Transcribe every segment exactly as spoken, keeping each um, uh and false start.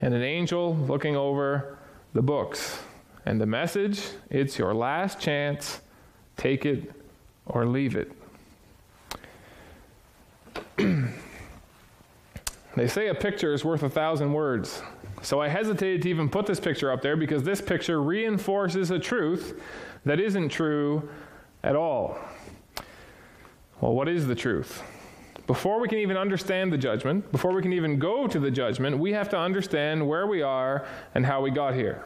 and an angel looking over the books. And the message, it's your last chance. Take it or leave it. They say a picture is worth a thousand words. So I hesitated to even put this picture up there because this picture reinforces a truth that isn't true at all. Well, what is the truth? Before we can even understand the judgment, before we can even go to the judgment, we have to understand where we are and how we got here.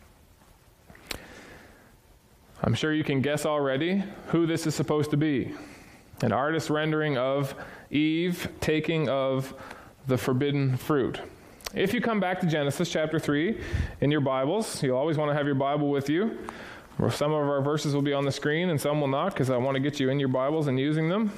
I'm sure you can guess already who this is supposed to be. An artist's rendering of Eve taking of the forbidden fruit. If you come back to Genesis chapter three in your Bibles, you'll always want to have your Bible with you. Some of our verses will be on the screen and some will not, because I want to get you in your Bibles and using them.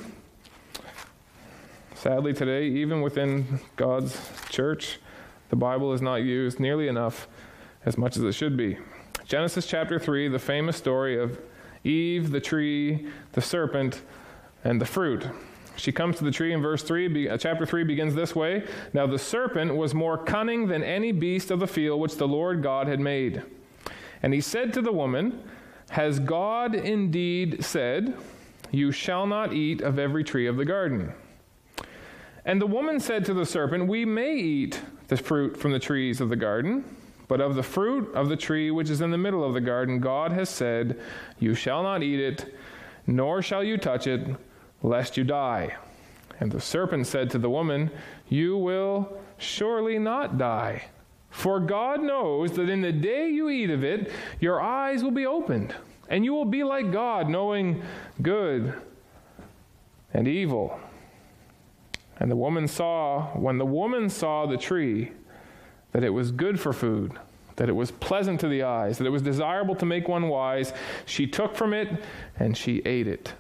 Sadly today, even within God's church, the Bible is not used nearly enough as much as it should be. Genesis chapter three, the famous story of Eve, the tree, the serpent, and the fruit. She comes to the tree in verse three. Chapter three begins this way. Now the serpent was more cunning than any beast of the field which the Lord God had made. And he said to the woman, Has God indeed said, You shall not eat of every tree of the garden? And the woman said to the serpent, We may eat the fruit from the trees of the garden, but of the fruit of the tree which is in the middle of the garden, God has said, You shall not eat it, nor shall you touch it, lest you die. And the serpent said to the woman, You will surely not die. For God knows that in the day you eat of it, your eyes will be opened, and you will be like God, knowing good and evil. And the woman saw, when the woman saw the tree, that it was good for food, that it was pleasant to the eyes, that it was desirable to make one wise, she took from it and she ate it.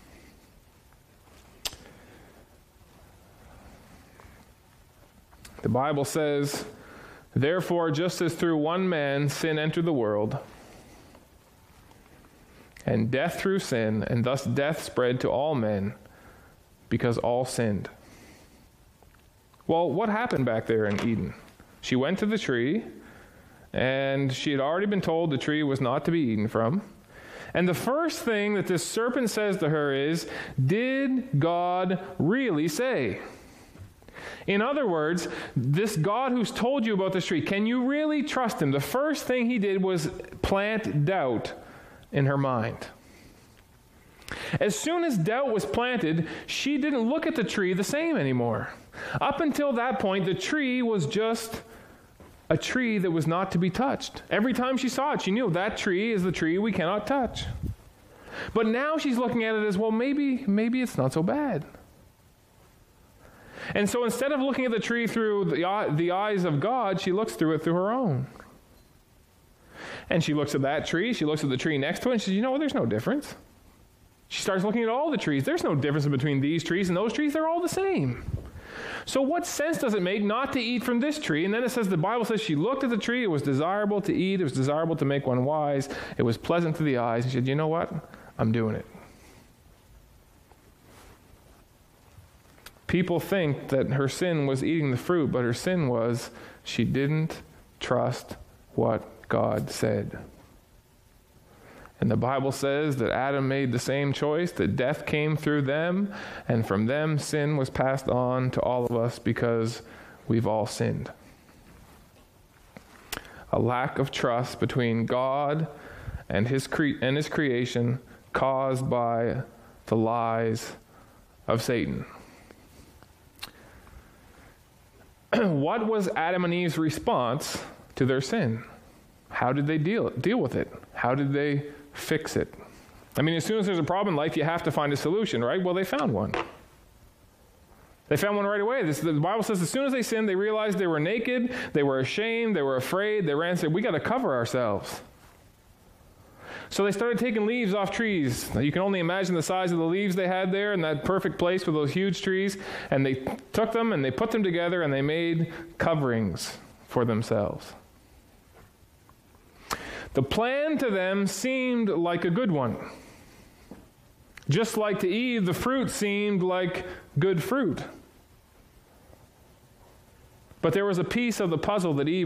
The Bible says, Therefore, just as through one man sin entered the world, and death through sin, and thus death spread to all men, because all sinned. Well, what happened back there in Eden? She went to the tree, and she had already been told the tree was not to be eaten from. And the first thing that this serpent says to her is, Did God really say? In other words, this God who's told you about this tree, can you really trust him? The first thing he did was plant doubt in her mind. As soon as doubt was planted, she didn't look at the tree the same anymore. Up until that point, the tree was just a tree that was not to be touched. Every time she saw it, she knew that tree is the tree we cannot touch. But now she's looking at it as, well, maybe, maybe it's not so bad. And so instead of looking at the tree through the, the eyes of God, she looks through it through her own. And she looks at that tree, she looks at the tree next to it, and she says, you know what, there's no difference. She starts looking at all the trees. There's no difference between these trees and those trees. They're all the same. So what sense does it make not to eat from this tree? And then it says, the Bible says she looked at the tree. It was desirable to eat. It was desirable to make one wise. It was pleasant to the eyes. And she said, you know what? I'm doing it. People think that her sin was eating the fruit, but her sin was she didn't trust what God said. And the Bible says that Adam made the same choice, that death came through them, and from them sin was passed on to all of us because we've all sinned. A lack of trust between God and his cre- and his creation caused by the lies of Satan. What was Adam and Eve's response to their sin? How did they deal deal with it? How did they fix it? I mean, as soon as there's a problem in life, you have to find a solution, right? Well, they found one. They found one right away. This, the Bible says as soon as they sinned, they realized they were naked, they were ashamed, they were afraid, they ran and said, we got to cover ourselves. So they started taking leaves off trees. Now, you can only imagine the size of the leaves they had there in that perfect place with those huge trees. And they took them and they put them together and they made coverings for themselves. The plan to them seemed like a good one. Just like to Eve, the fruit seemed like good fruit. But there was a piece of the puzzle that Eve